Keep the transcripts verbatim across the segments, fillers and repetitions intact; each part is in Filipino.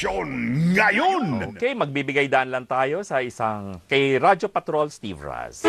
Aksyon ngayon! Okay, magbibigay daan lang tayo sa isang kay Radyo Patrol Steve Raz.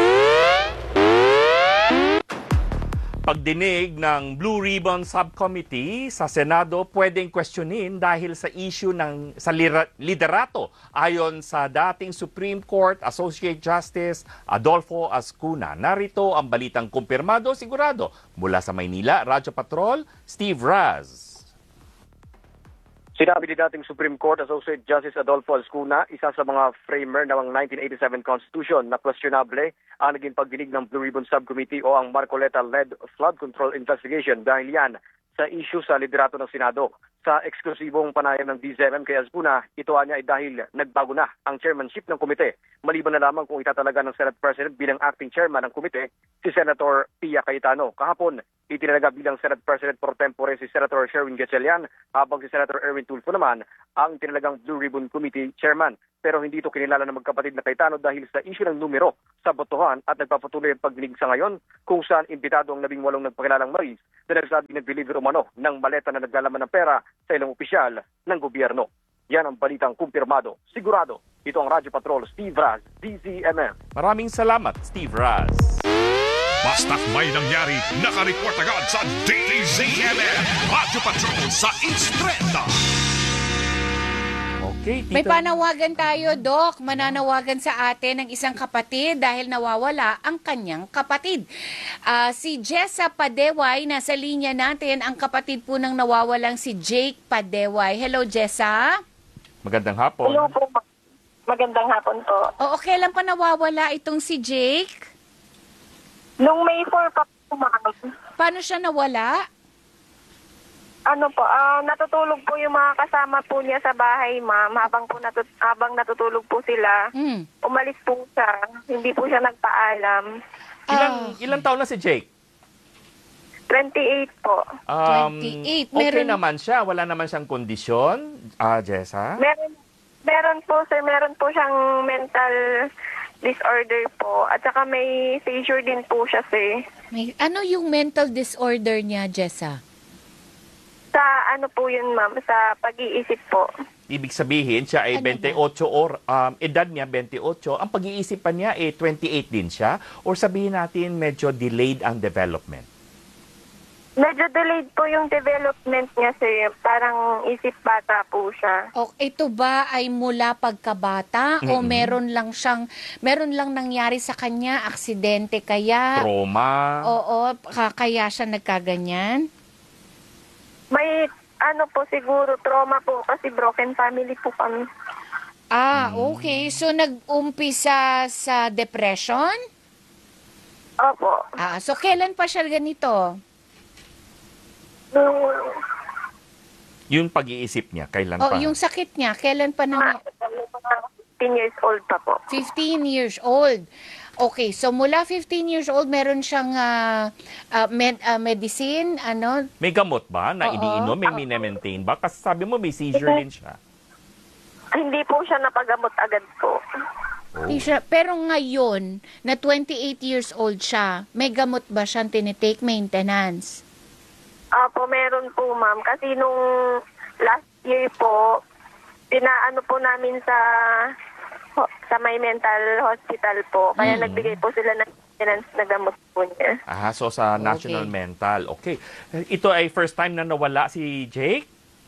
Pagdinig ng Blue Ribbon Subcommittee sa Senado, pwedeng questionin dahil sa issue ng sa liderato ayon sa dating Supreme Court Associate Justice Adolfo Ascuna. Narito ang balitang kumpirmado sigurado mula sa Maynila, Radyo Patrol, Steve Raz. Sinabi ni dating Supreme Court Associate Justice Adolfo Ascuna, isa sa mga framer ng nineteen eighty-seven Constitution na questionable ang naging pagdinig ng Blue Ribbon Subcommittee o ang Marcoleta-led flood control investigation dahil yan sa issue sa liderato ng Senado. Sa eksklusibong panayam ng D Z M kay Ascuna, ito niya ay dahil nagbago na ang chairmanship ng komite. Maliban na lamang kung itatalaga ng Senate President bilang acting chairman ng komite si Senator Pia Cayetano. Kahapon, itinalaga bilang Senate President pro tempore si Senator Sherwin Gatchalian habang si Senator Erwin Tulfo naman ang tinalagang Blue Ribbon Committee chairman. Pero hindi ito kinilala ng magkapatid na Cayetano dahil sa issue ng numero sa botohan at nagpapatuloy ang pagdinig sa ngayon kung saan imbitado ang labing walong nagpakilalang Maris na nagsabi nag-deliver umano ng maleta na naglalaman ng pera sa ilang opisyal ng gobyerno. Yan ang balitang kumpirmado. Sigurado, ito ang Radyo Patrol, Steve Raz, D Z M M. Maraming salamat, Steve Raz. Basta't may nangyari, nakareport agad sa D Z M M. Radyo Patrol sa Instreta. Okay, Tita. May panawagan tayo, Doc. Mananawagan sa atin ng isang kapatid dahil nawawala ang kanyang kapatid. Uh, si Jessa Padeway, nasa linya natin. Ang kapatid po ng nawawalang si Jake Padeway. Hello, Jessa. Magandang hapon. Hello po. Magandang hapon po. Oo, kailan pa nawawala itong si Jake? Nung May four pa po, ma'am. Paano siya nawala? Ano po, ah, natutulog po yung mga kasama po niya sa bahay, ma'am. Habang po natut habang natutulog po sila, Mm. umalis po siya. Hindi po siya nagpaalam. Ilang, Ah. ilang taon na si Jake? twenty-eight po. Um, twenty-eight. Okay Meron- naman siya. Wala naman siyang kondisyon, ah, Jessa? Meron, meron po, sir, meron po siyang mental disorder po. At saka may seizure din po siya, sir. May, ano yung mental disorder niya, Jessa? Sa ano po yun, ma'am, sa pag-iisip po. Ibig sabihin, siya ay Ano ba? twenty-eight or um, edad niya twenty-eight. Ang pag-iisipan niya ay twenty-eight din siya? Or sabihin natin medyo delayed ang development? Medyo delayed po yung development niya, sir. Parang isip bata po siya. O ito ba ay mula pagkabata o Mm-mm. meron lang siyang meron lang nangyari sa kanya, aksidente kaya? Trauma? Oo, ka- kaya siya nagkaganyan? May ano po siguro trauma po kasi broken family po kami. Ah, okay. So nag-umpisa sa depression? Opo. Ah, so kailan pa siya ganito? Nung Yung pag-iisip niya, kailan Oh, pa? yung sakit niya, kailan pa mga nang fifteen years old pa po. fifteen years old. Okay, so mula fifteen years old meron siyang ah, ah, med- ah, medicine, ano? May gamot ba na Oo. iniinom? May minamaintain ba? Kasi sabi mo may seizure din siya. Hindi po siya napagamot agad po. Oh. Hindi siya- Pero ngayon, na twenty-eight years old siya, may gamot ba siyang tinitake maintenance? Opo, meron po, ma'am. Kasi nung last year po, pinaano po namin sa sa may mental hospital po. Kaya Mm. nagbigay po sila ng maintenance na gamot po niya. Ah, so sa National Okay. Mental. Okay. Ito ay first time na nawala si Jake?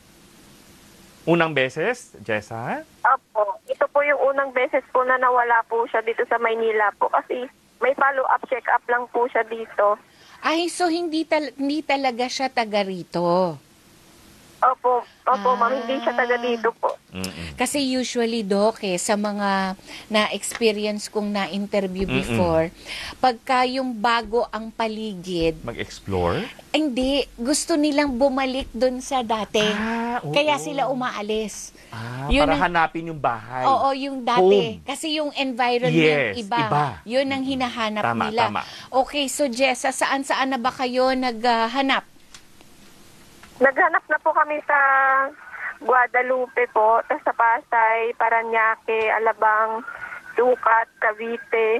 Unang beses, Jessa? Opo, ito po yung unang beses po na nawala po siya dito sa Maynila po. Kasi may follow-up check-up lang po siya dito. Ay, so hindi, tal- hindi talaga siya taga rito. Opo, opo, Ah. ma'am. Hindi siya taga dito po. Mm-mm. Kasi usually, Doc, eh, sa mga na-experience kong na-interview Mm-mm. before, pagka yung bago ang paligid, Mag-explore? hindi, gusto nilang bumalik dun sa dati. Ah, oo. Kaya sila umaalis. Ah, Yun para ang- hanapin yung bahay. Oo, yung dati. Home. Kasi yung environment Yes, iba. iba. Yun ang hinahanap Tama, nila. tama. Okay, so Jessa, saan-saan na ba kayo naghanap? Naghanap na po kami sa Guadalupe po, tapos sa Pasay, Paranaque, Alabang, Sucat, Cavite.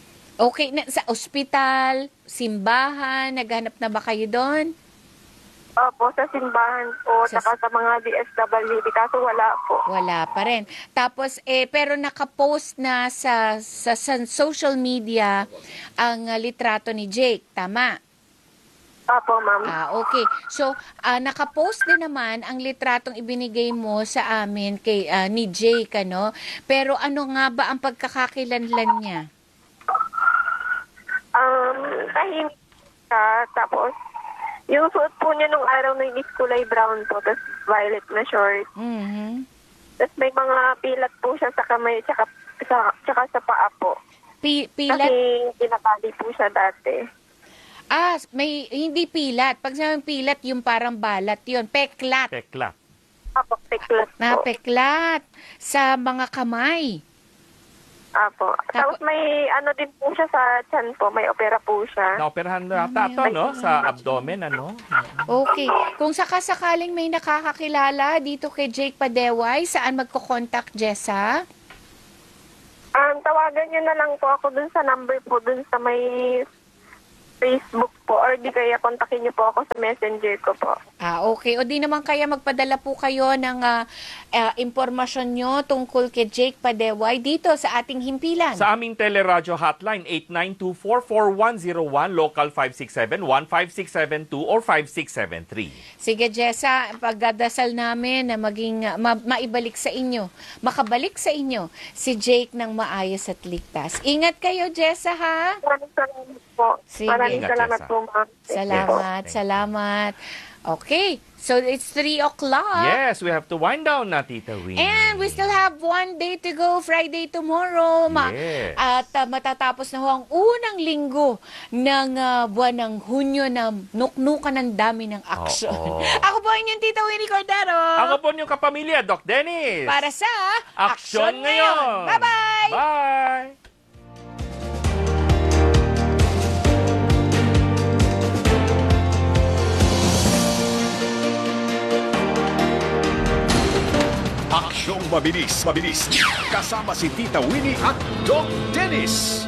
Okay, na, sa ospital, simbahan, naghanap na ba kayo doon? Opo, sa simbahan po, Sa- saka sa mga D S W D, kaso wala po. Wala pa rin. Tapos, eh, pero nakapost na sa, sa, sa social media ang ah, litrato ni Jake. Tama? Opo, ma'am. Ah, okay. So, ah, nakapost din naman ang litratong ibinigay mo sa amin kay ah, ni Jake, ano? Pero ano nga ba ang pagkakakilanlan niya? Um, tahimik siya, tapos yung suot po niya nung araw na yun is kulay brown po, tapos violet na short. Mhm. Tapos may mga pilat po siya sa kamay, tsaka sa, tsaka sa paa po. Pi- pilat? Kasi pinatali po siya dati. Ah, may hindi pilat. Pag sinabing pilat, yung parang balat yun. Peklat. Tekla. Apo, peklat po. Na peklat sa mga kamay. Apo. Tapos may ano din po siya sa tiyan po, may opera po siya. Naoperahan na ata to, no? Sa abdomen, ano? Okay. Kung sakasakaling may nakakakilala dito kay Jake Padeway, saan magko-contact, Jessa? Um, tawagan niyo na lang po ako dun sa number po, dun sa may Facebook po, or di kaya kontakin niyo po ako sa messenger ko po. Ah, okay. O di naman kaya magpadala po kayo ng ah, ah, impormasyon nyo tungkol kay Jake Padeway dito sa ating himpilan. Sa aming teleradyo hotline, eight nine two four four one zero one, local five six seven one five six seven two or five six seven three. Sige, Jessa, pagdadasal namin na maging ah, ma- maibalik sa inyo, makabalik sa inyo si Jake ng maayos at ligtas. Ingat kayo, Jessa, ha? Maraming salamat po. Sige. Maraming Ingat, salamat Jessa. po, ma'am. Salamat, Yes. salamat. Okay, so it's three o'clock. Yes, we have to wind down na, Tita Winnie. And we still have one day to go, Friday tomorrow. Ma- Yes. At uh, matatapos na ho ang unang linggo ng uh, buwan ng Hunyo na nuknukan ng dami ng action. Oo. Ako po inyong Tita Winnie Cordero. Ako po niyong kapamilya, Doc Dennis. Para sa Aksyon ngayon. Bye-bye! Bye! Aksyong mabilis, mabilis. Kasama si Tita Winnie at Doc Dennis.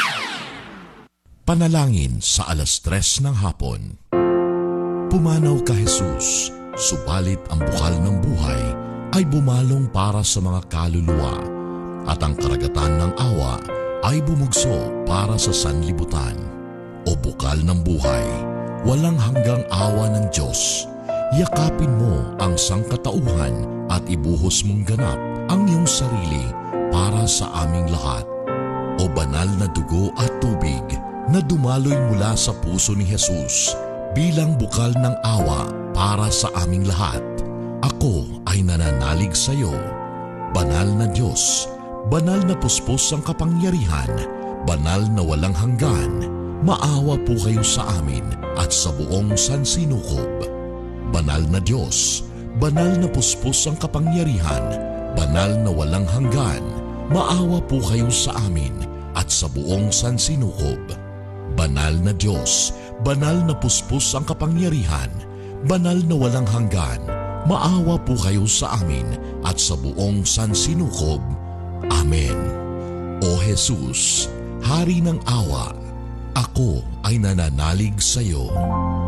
Panalangin sa alas tres ng hapon. Pumanaw ka Jesus, subalit ang bukal ng buhay ay bumalong para sa mga kaluluwa at ang karagatan ng awa ay bumugso para sa sanlibutan. O bukal ng buhay, walang hanggang awa ng Diyos. Yakapin mo ang sangkatauhan at ibuhos mong ganap ang iyong sarili para sa aming lahat. O banal na dugo at tubig na dumaloy mula sa puso ni Jesus bilang bukal ng awa para sa aming lahat. Ako ay nananalig sa iyo. Banal na Diyos, banal na puspos ang kapangyarihan, banal na walang hanggan, maawa po kayo sa amin at sa buong sansinukob. Banal na Diyos, banal na puspos ang kapangyarihan, banal na walang hanggan, maawa po kayo sa amin at sa buong sansinukob. Banal na Diyos, banal na puspos ang kapangyarihan, banal na walang hanggan, maawa po kayo sa amin at sa buong sansinukob. Amen. O Jesus, Hari ng awa, ako ay nananalig sa iyo.